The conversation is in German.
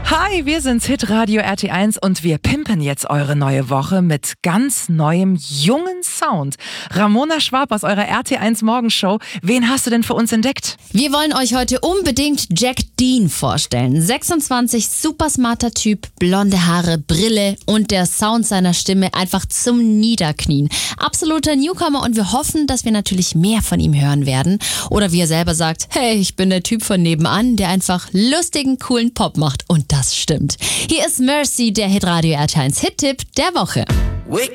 Hi, wir sind's Hitradio RT1 und wir pimpen jetzt eure neue Woche mit ganz neuem, jungen Sound. Ramona Schwab aus eurer RT1 Morgenshow, wen hast du denn für uns entdeckt? Wir wollen euch heute unbedingt Jack Dean vorstellen. 26, super smarter Typ, blonde Haare, Brille und der Sound seiner Stimme einfach zum Niederknien. Absoluter Newcomer und wir hoffen, dass wir natürlich mehr von ihm hören werden. Oder wie er selber sagt, hey, ich bin der Typ von nebenan, der einfach lustigen, coolen Pop macht. Und das stimmt. Hier ist Mercy, der Hitradio RT1 Hit-Tipp der Woche. Wake